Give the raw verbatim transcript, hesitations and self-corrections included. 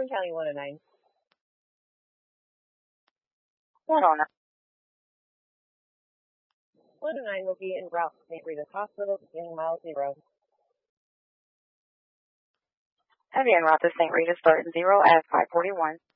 Warren County one oh nine. one oh nine. one oh nine will be en route to Saint Rita's Hospital, beginning mile zero. Heavy en route to Saint Rita's, starting zero at five forty-one.